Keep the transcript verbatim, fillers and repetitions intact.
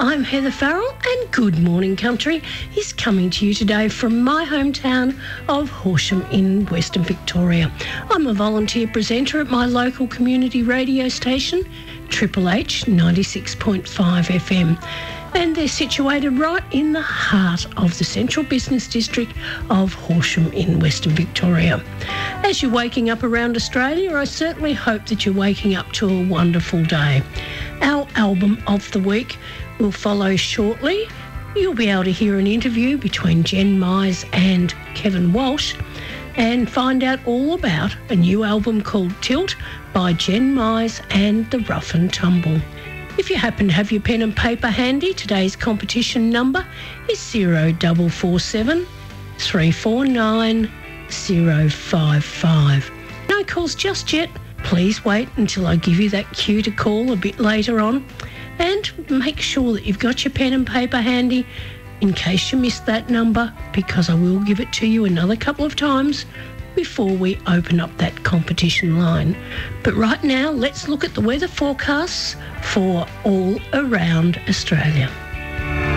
I'm Heather Farrell, and Good Morning Country is coming to you today from my hometown of Horsham in Western Victoria. I'm a volunteer presenter at my local community radio station, Triple H ninety-six point five F M. And they're situated right in the heart of the central business district of Horsham in Western Victoria. As you're waking up around Australia, I certainly hope that you're waking up to a wonderful day. Our album of the week will follow shortly. You'll be able to hear an interview between Jen Mize and Kevin Walsh and find out all about a new album called Tilt by Jen Mize and the Rough and Tumble. If you happen to have your pen and paper handy, today's competition number is zero four four seven, three four nine, zero five five. No calls just yet. Please wait until I give you that cue to call a bit later on. And make sure that you've got your pen and paper handy in case you missed that number, because I will give it to you another couple of times before we open up that competition line. But right now, let's look at the weather forecasts for all around Australia.